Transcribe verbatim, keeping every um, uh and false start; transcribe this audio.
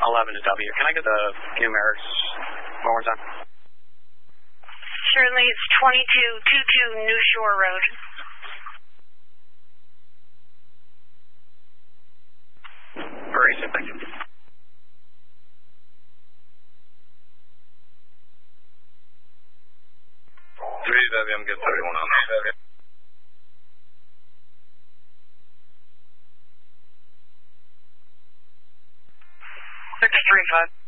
eleven to W. Can I get the numerics one more time? Certainly, it's twenty-two twenty-two New Shore Road. Very good, thank you. three W, I'm getting thirty-one on that. six three five.